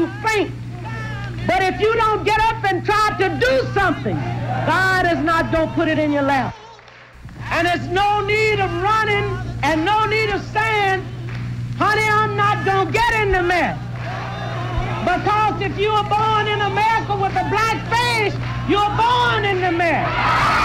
you faint. But if you don't get up and try to do something, God is not going to put it in your lap. And there's no need of running and no need of saying, honey, I'm not going to get in the mess. Because if you were born in America with a black face, you're born in the mess.